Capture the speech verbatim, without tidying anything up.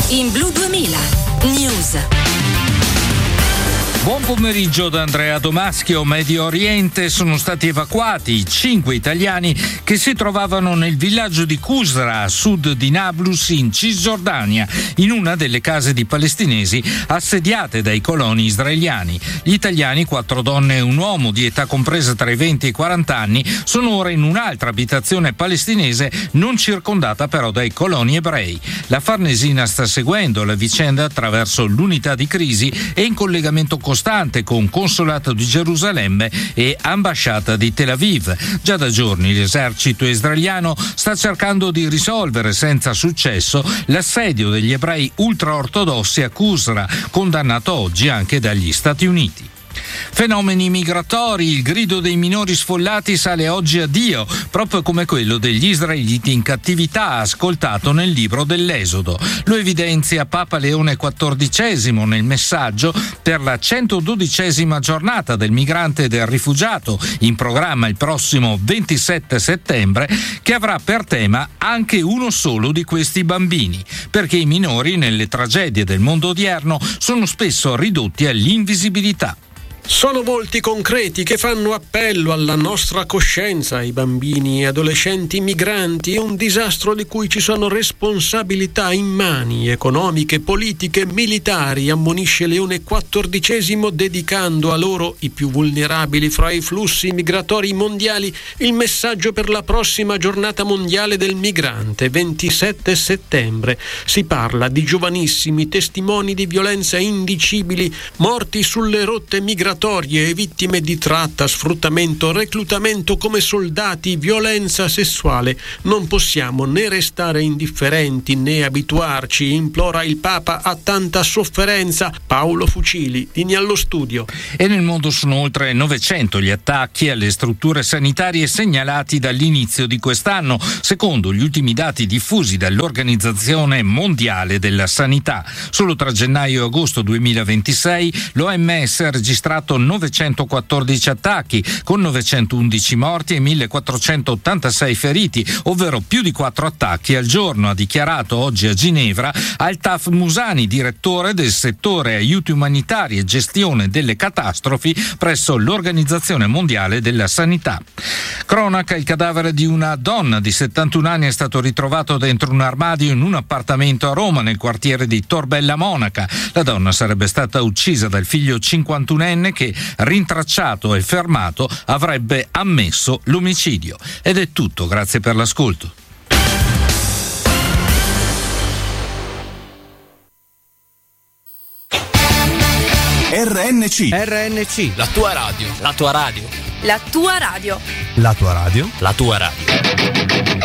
in Blu duemila News. Buon pomeriggio da Andrea Domaschio. Medio Oriente sono stati evacuati cinque italiani che si trovavano nel villaggio di Qusra, a sud di Nablus, in Cisgiordania, in una delle case di palestinesi assediate dai coloni israeliani. Gli italiani, quattro donne e un uomo di età compresa tra i venti e i quaranta anni, sono ora in un'altra abitazione palestinese non circondata però dai coloni ebrei. La Farnesina sta seguendo la vicenda attraverso l'unità di crisi e in collegamento costante con Consolato di Gerusalemme e Ambasciata di Tel Aviv. Già da giorni l'esercito israeliano sta cercando di risolvere senza successo l'assedio degli ebrei ultraortodossi a Qusra, condannato oggi anche dagli Stati Uniti. Fenomeni migratori, il grido dei minori sfollati sale oggi a Dio, proprio come quello degli israeliti in cattività ascoltato nel libro dell'Esodo. Lo evidenzia Papa Leone quattordicesimo nel messaggio per la centododicesima giornata del migrante e del rifugiato, in programma il prossimo ventisette settembre, che avrà per tema anche uno solo di questi bambini, perché i minori nelle tragedie del mondo odierno sono spesso ridotti all'invisibilità. Sono volti concreti che fanno appello alla nostra coscienza. I bambini e adolescenti migranti è un disastro di cui ci sono responsabilità immani, economiche, politiche, militari, ammonisce Leone quattordicesimo, dedicando a loro, i più vulnerabili fra i flussi migratori mondiali, il messaggio per la prossima giornata mondiale del migrante, ventisette settembre. Si parla di giovanissimi testimoni di violenza indicibili, morti sulle rotte migratorie e vittime di tratta, sfruttamento, reclutamento come soldati, violenza sessuale. Non possiamo né restare indifferenti né abituarci, implora il Papa, a tanta sofferenza. Paolo Fucili, linea allo studio. E nel mondo sono oltre novecento gli attacchi alle strutture sanitarie segnalati dall'inizio di quest'anno, secondo gli ultimi dati diffusi dall'Organizzazione Mondiale della Sanità. Solo tra gennaio e agosto duemilaventisei l'O M S ha registrato novecentoquattordici attacchi, con novecentoundici morti e millequattrocentottantasei feriti, ovvero più di quattro attacchi al giorno, ha dichiarato oggi a Ginevra Altaf Musani, direttore del settore aiuti umanitari e gestione delle catastrofi presso l'Organizzazione Mondiale della Sanità. Cronaca: il cadavere di una donna di settantuno anni è stato ritrovato dentro un armadio in un appartamento a Roma, nel quartiere di Torbella Monaca. La donna sarebbe stata uccisa dal figlio cinquantunenne che, rintracciato e fermato, avrebbe ammesso l'omicidio. Ed è tutto, grazie per l'ascolto. R N C R N C, la tua radio, la tua radio, La tua radio. La tua radio? la tua radio.